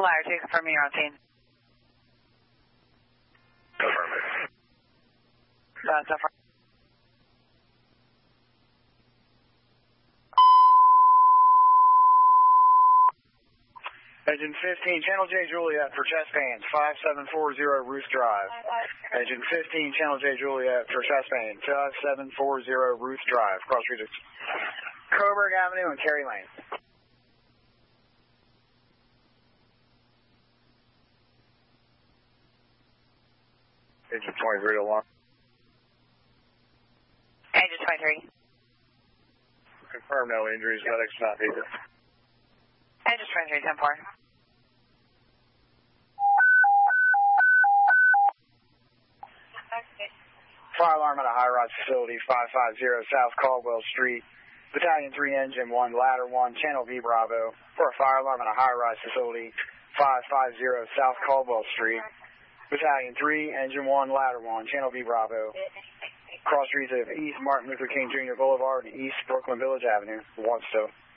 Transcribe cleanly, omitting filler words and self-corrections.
Liar 2, confirming you're on scene. Affirmative. So far. Engine 15, Channel J Juliet for chest pains, 5740 Ruth Drive. Engine 15, Channel J Juliet for chest pain, 5740 Ruth Drive, cross regions Coburg Avenue and Cary Lane. Engine 23 to 1. Engine 23. Confirm no injuries, medics not needed. Engine 23, 10-4. Fire alarm at a high-rise facility, 550 South Caldwell Street. Battalion 3, Engine 1, Ladder 1, Channel V Bravo. For a fire alarm at a high-rise facility, 550 South Caldwell Street. Battalion 3, Engine 1, Ladder 1, Channel V Bravo. Cross streets of East Martin Luther King Jr. Boulevard and East Brooklyn Village Avenue, Wadsville.